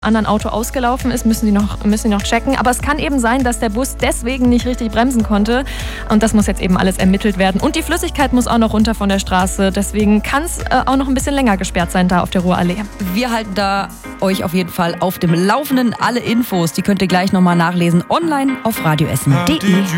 anderen Auto ausgelaufen ist, müssen die noch checken. Aber es kann eben sein, dass der Bus deswegen nicht richtig bremsen konnte. Und das muss jetzt eben alles ermittelt werden. Und die Flüssigkeit muss auch noch runter von der Straße. Deswegen kann es auch noch ein bisschen länger gesperrt sein da auf der Ruhrallee. Wir halten da euch auf jeden Fall auf dem Laufenden. Alle Infos, die könnt ihr gleich nochmal nachlesen online auf radioessen.de.